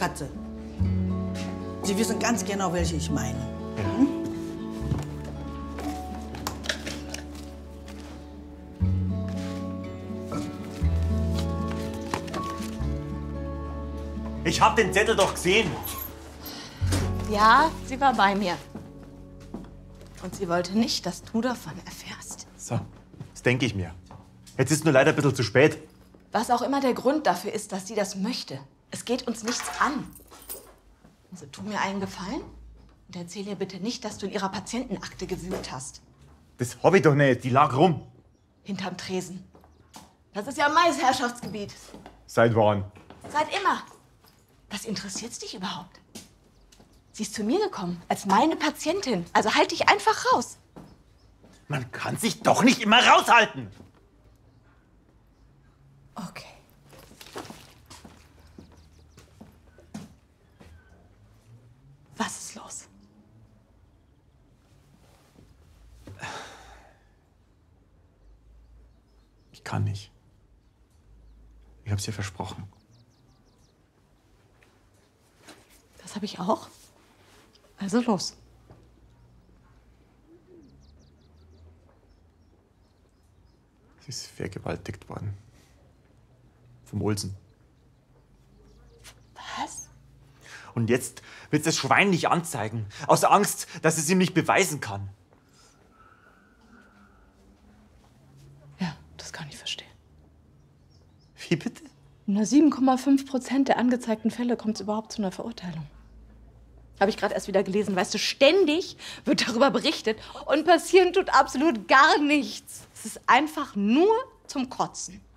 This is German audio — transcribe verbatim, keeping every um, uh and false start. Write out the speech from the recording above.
Katze. Sie wissen ganz genau, welche ich meine. Ja. Hm? Ich hab den Zettel doch gesehen. Ja, sie war bei mir. Und sie wollte nicht, dass du davon erfährst. So, das denke ich mir. Jetzt ist nur leider ein bisschen zu spät. Was auch immer der Grund dafür ist, dass sie das möchte. Es geht uns nichts an. Also tu mir einen Gefallen und erzähl ihr bitte nicht, dass du in ihrer Patientenakte gewühlt hast. Das hab ich doch nicht. Die lag rum. Hinterm Tresen. Das ist ja mein Herrschaftsgebiet. Seit wann? Seit immer. Was interessiert's dich überhaupt? Sie ist zu mir gekommen, als meine Patientin. Also halt dich einfach raus. Man kann sich doch nicht immer raushalten. Okay. Was ist los? Ich kann nicht. Ich hab's dir versprochen. Das habe ich auch. Also los. Sie ist vergewaltigt worden. Vom Olsen. Was? Und jetzt wird das Schwein nicht anzeigen. Aus Angst, dass es ihm nicht beweisen kann. Ja, das kann ich verstehen. Wie bitte? In nur sieben Komma fünf Prozent der angezeigten Fälle kommt es überhaupt zu einer Verurteilung. Habe ich gerade erst wieder gelesen. Weißt du, ständig wird darüber berichtet und passieren tut absolut gar nichts. Es ist einfach nur zum Kotzen.